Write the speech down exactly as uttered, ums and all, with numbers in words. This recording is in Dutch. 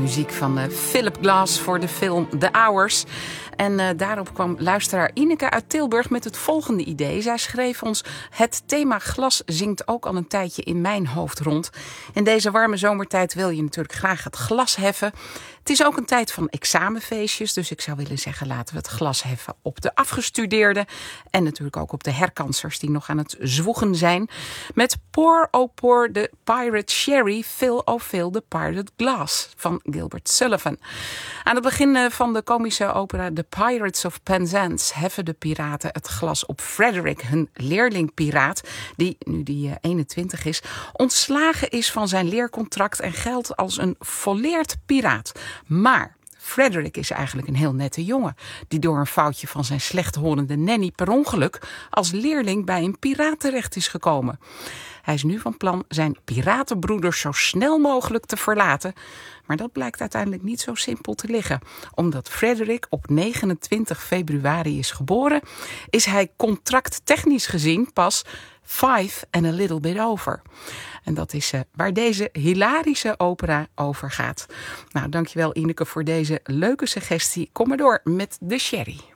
muziek van uh, Philip Glass voor de film The Hours. En uh, daarop kwam luisteraar Ineke uit Tilburg met het volgende idee. Zij schreef ons: het thema glas zingt ook al een tijdje in mijn hoofd rond. In deze warme zomertijd wil je natuurlijk graag het glas heffen. Het is ook een tijd van examenfeestjes, dus ik zou willen zeggen, laten we het glas heffen op de afgestudeerden en natuurlijk ook op de herkansers die nog aan het zwoegen zijn. Met Pour Oh Pour the Pirate Sherry, Fill Oh Fill the Pirate Glass van Gilbert Sullivan. Aan het begin van de komische opera The Pirates of Penzance heffen de piraten het glas op Frederick, hun leerling-piraat, die, nu die eenentwintig is, ontslagen is van zijn leercontract en geldt als een volleerd piraat. Maar Frederick is eigenlijk een heel nette jongen, die door een foutje van zijn slechthorende nanny per ongeluk als leerling bij een piraat terecht is gekomen. Hij is nu van plan zijn piratenbroeders zo snel mogelijk te verlaten. Maar dat blijkt uiteindelijk niet zo simpel te liggen. Omdat Frederick op negenentwintig februari is geboren, is hij contracttechnisch gezien pas five and a little bit over. En dat is uh, waar deze hilarische opera over gaat. Nou, dankjewel Ineke voor deze leuke suggestie. Kom maar door met de sherry.